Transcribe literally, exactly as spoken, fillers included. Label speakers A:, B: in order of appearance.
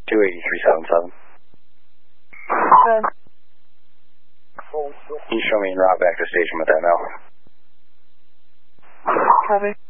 A: two eighty-three seventy-seven.
B: Okay.
A: Can you show me en route back to station with that now?
B: Copy.